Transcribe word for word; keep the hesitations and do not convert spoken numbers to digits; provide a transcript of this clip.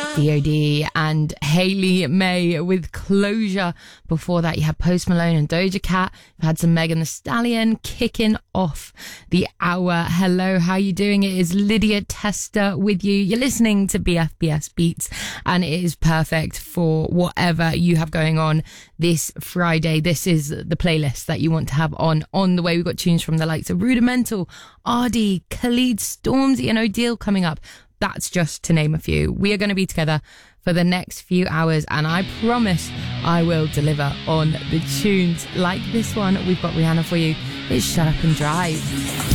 D O D and Hayley May with Closure. Before that, you had Post Malone and Doja Cat. You had some Megan Thee Stallion kicking off the hour. Hello, how you doing? It is Lydia Tester with you. You're listening to B F B S Beats, and it is perfect for whatever you have going on this Friday. This is the playlist that you want to have on on the way. We've got tunes from the likes of Rudimental, R D, Khalid, Stormzy and Odile coming up. That's just to name a few. We are going to be together for the next few hours, and I promise I will deliver on the tunes like this one. We've got Rihanna for you. It's Shut Up and Drive.